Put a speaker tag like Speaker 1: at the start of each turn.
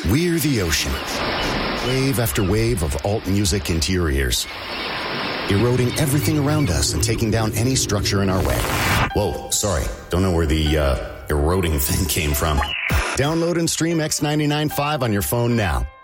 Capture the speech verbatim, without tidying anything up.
Speaker 1: We're the ocean. Wave after wave of alt music into your ears. Eroding everything around us and taking down any structure in our way. Whoa, sorry. Don't know where the uh, eroding thing came from. Download and stream X ninety-nine point five on your phone now.